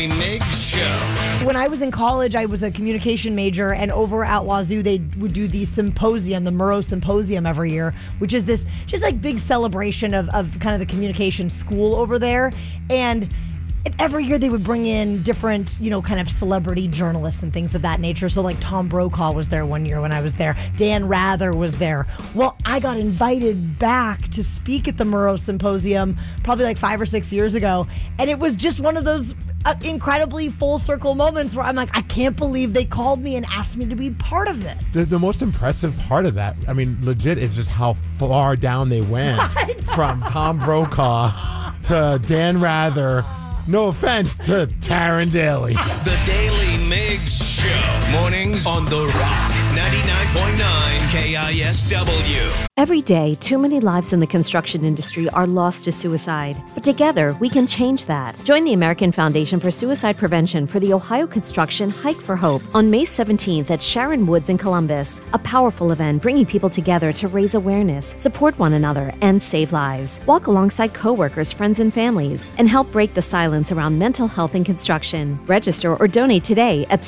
Migs Show. When I was in college, I was a communication major, and over at Wazoo, they would do the symposium, the Murrow Symposium every year, which is this just like big celebration of kind of the communication school over there. And every year they would bring in different, kind of celebrity journalists and things of that nature. So like Tom Brokaw was there one year when I was there. Dan Rather was there. Well, I got invited back to speak at the Murrow Symposium probably like 5 or 6 years ago. And it was just one of those incredibly full circle moments where I'm like, I can't believe they called me and asked me to be part of this. The most impressive part of that, I mean, legit, is just how far down they went from Tom Brokaw to Dan Rather. No offense to Taryn Daly. The Daily Migs Show. Mornings on The Rock. 99.9 KISW. Every day, too many lives in the construction industry are lost to suicide. But together, we can change that. Join the American Foundation for Suicide Prevention for the Ohio Construction Hike for Hope on May 17th at Sharon Woods in Columbus. A powerful event bringing people together to raise awareness, support one another, and save lives. Walk alongside coworkers, friends, and families, and help break the silence around mental health in construction. Register or donate today at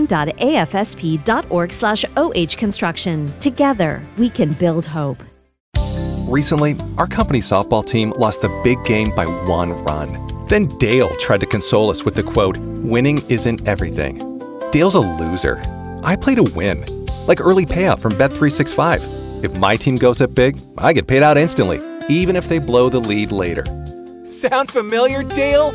supporting.afsp.org/OH Construction. Together, we can build hope. Recently, our company softball team lost the big game by 1 run. Then Dale tried to console us with the quote, "Winning isn't everything." Dale's a loser. I play to win. Like early payout from Bet365. If my team goes up big, I get paid out instantly, even if they blow the lead later. Sound familiar, Dale?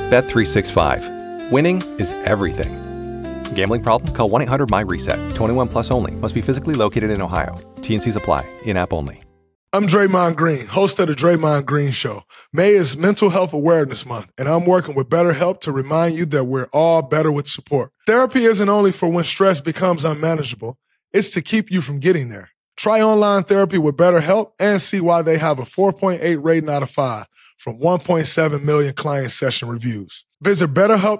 Bet365. Winning is everything. Gambling problem? Call 1-800-MY-RESET. 21 plus only. Must be physically located in Ohio. T&Cs apply. In-app only. I'm Draymond Green, host of the Draymond Green Show. May is Mental Health Awareness Month, and I'm working with BetterHelp to remind you that we're all better with support. Therapy isn't only for when stress becomes unmanageable. It's to keep you from getting there. Try online therapy with BetterHelp and see why they have a 4.8 rating out of 5 from 1.7 million client session reviews. Visit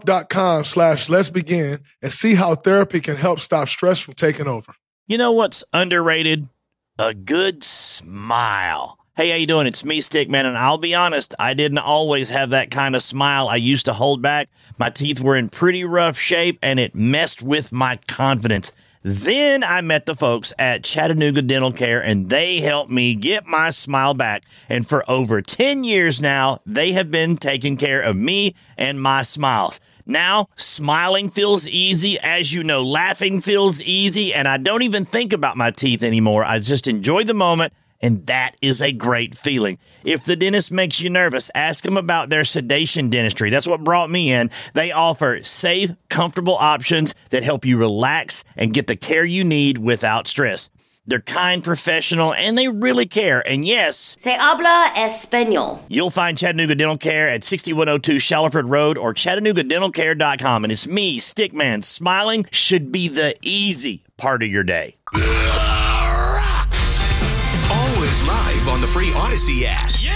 BetterHelp.com/let'sbegin and see how therapy can help stop stress from taking over. You know what's underrated? A good smile. Hey, how you doing? It's me, Stickman, and I'll be honest, I didn't always have that kind of smile I used to hold back. My teeth were in pretty rough shape, and it messed with my confidence. Then I met the folks at Chattanooga Dental Care, and they helped me get my smile back. And for over 10 years now, they have been taking care of me and my smiles. Now, smiling feels easy. As you know, laughing feels easy, and I don't even think about my teeth anymore. I just enjoy the moment, and that is a great feeling. If the dentist makes you nervous, ask them about their sedation dentistry. That's what brought me in. They offer safe, comfortable options that help you relax and get the care you need without stress. They're kind, professional, and they really care. And yes, Se habla español. You'll find Chattanooga Dental Care at 6102 Shallowford Road or ChattanoogaDentalCare.com. And it's me, Stickman. Smiling should be the easy part of your day. Always live on the free Odyssey app.